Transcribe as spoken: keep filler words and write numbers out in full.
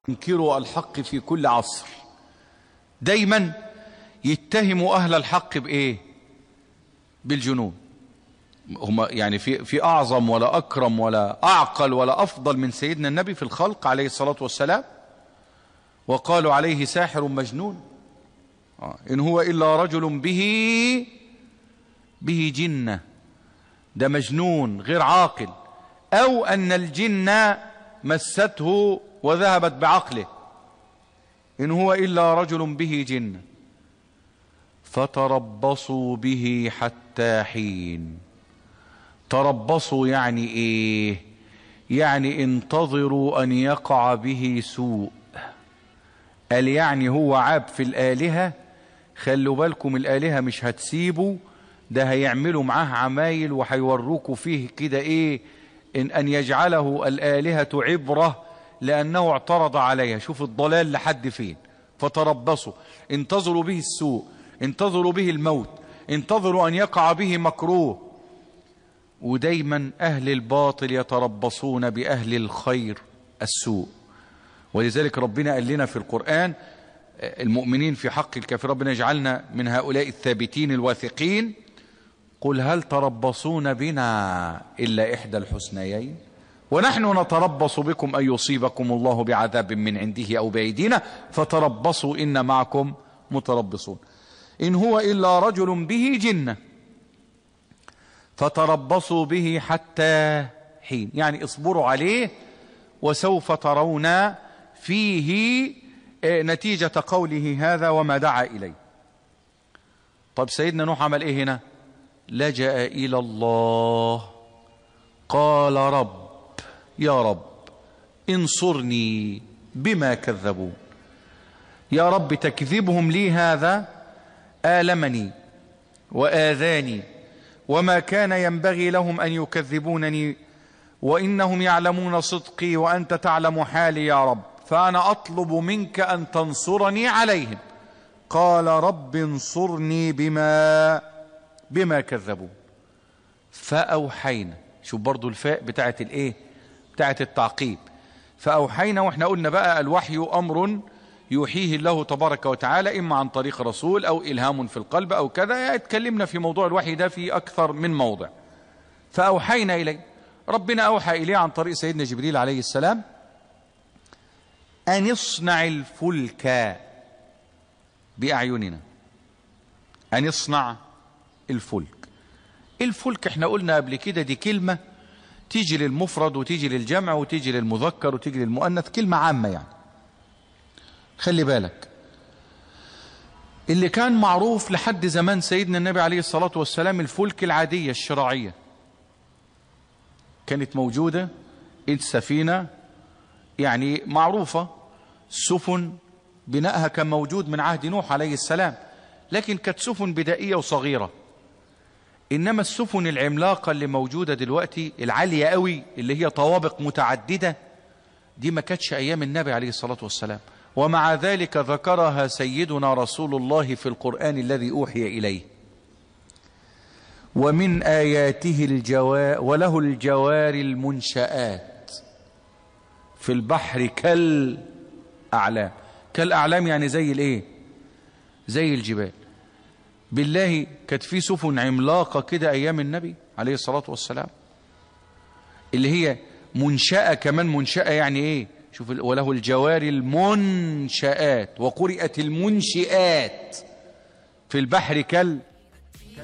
ينكروا الحق في كل عصر دايما يتهموا أهل الحق بإيه؟ بالجنون. هم يعني في في أعظم ولا أكرم ولا أعقل ولا أفضل من سيدنا النبي في الخلق عليه الصلاة والسلام؟ وقالوا عليه ساحر مجنون. إن هو إلا رجل به به جنة، ده مجنون غير عاقل، أو أن الجن مسته وذهبت بعقله. إن هو إلا رجل به جنة فتربصوا به حتى حين. تربصوا يعني إيه؟ يعني انتظروا أن يقع به سوء. قال يعني هو عاب في الآلهة، خلوا بالكم الآلهة مش هتسيبوا، ده هيعملوا معاه عمايل وهيوروكوا فيه كده إيه، إن أن يجعله الآلهة عبرة لأنه اعترض عليها. شوف الضلال لحد فين. فتربصوا، انتظروا به السوء، انتظروا به الموت، انتظروا أن يقع به مكروه. ودايما أهل الباطل يتربصون بأهل الخير السوء. ولذلك ربنا قال لنا في القرآن المؤمنين في حق الكافر، ربنا يجعلنا من هؤلاء الثابتين الواثقين. قل هل تربصون بنا إلا إحدى الحسنيين ونحن نتربص بكم أن يصيبكم الله بعذاب من عنده أو بأيدينا فتربصوا إن معكم متربصون. إن هو إلا رجل به جنة فتربصوا به حتى حين، يعني اصبروا عليه وسوف ترون فيه نتيجة قوله هذا وما دعا إليه. طب سيدنا نوح عمل إيه هنا؟ لجأ إلى الله، قال رب يا رب انصرني بما كذبون. يا رب تكذبهم لي هذا آلمني وآذاني، وما كان ينبغي لهم أن يكذبونني، وإنهم يعلمون صدقي وأنت تعلم حالي يا رب، فأنا أطلب منك أن تنصرني عليهم. قال رب انصرني بما بما كذبون. فأوحينا، شوف برضو الفاء بتاعت الايه، بتاعت التعقيب. فأوحينا، واحنا قلنا بقى الوحي أمر يوحيه الله تبارك وتعالى إما عن طريق رسول أو إلهام في القلب أو كذا. اتكلمنا في موضوع الوحي ده في أكثر من موضع. فأوحينا إليه، ربنا أوحى إليه عن طريق سيدنا جبريل عليه السلام أن يصنع الفلك بأعيننا. أن يصنع الفلك. الفلك احنا قلنا قبل كده دي كلمة تيجي للمفرد وتيجي للجمع وتيجي للمذكر وتيجي للمؤنث، كلمة عامة يعني. خلي بالك اللي كان معروف لحد زمان سيدنا النبي عليه الصلاة والسلام الفلك العادية الشراعية كانت موجودة، السفينة يعني معروفة، السفن بنائها كان موجود من عهد نوح عليه السلام، لكن كانت سفن بدائية وصغيرة. إنما السفن العملاقة اللي موجودة دلوقتي العالية قوي اللي هي طوابق متعددة دي ما كانتش أيام النبي عليه الصلاة والسلام، ومع ذلك ذكرها سيدنا رسول الله في القرآن الذي أوحي إليه. ومن آياته الجوار وله الجوار المنشآت في البحر كالأعلام. كالأعلام يعني زي الإيه؟ زي الجبال. بالله كانت في سفن عملاقة كده أيام النبي عليه الصلاة والسلام اللي هي منشأة، كمان منشأة يعني إيه؟ شوف، وله الجوار المنشآت، وقرئت المنشئات في البحر كال